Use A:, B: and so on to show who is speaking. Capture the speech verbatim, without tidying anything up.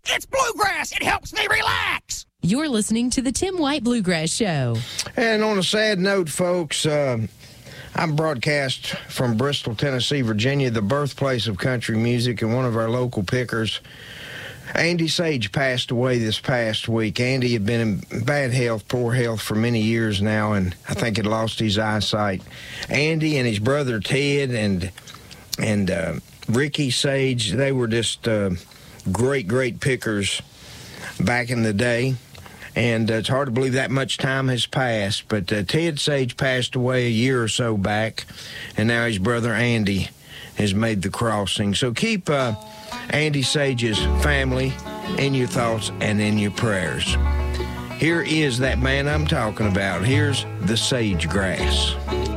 A: It's bluegrass. It helps me relax.
B: You're listening to the Tim White Bluegrass Show.
C: And on a sad note, folks, uh, I'm broadcast from Bristol, Tennessee, Virginia, the birthplace of country music, and one of our local pickers, Andy Sage, passed away this past week. Andy had been in bad health, poor health for many years now, and I think had lost his eyesight. Andy and his brother Ted and and uh, Ricky Sage, they were just uh, great, great pickers back in the day. And uh, it's hard to believe that much time has passed. But uh, Ted Sage passed away a year or so back, and now his brother Andy has made the crossing. So keep uh, Andy Sage's family in your thoughts and in your prayers. Here is that man I'm talking about. Here's the Sage Grass.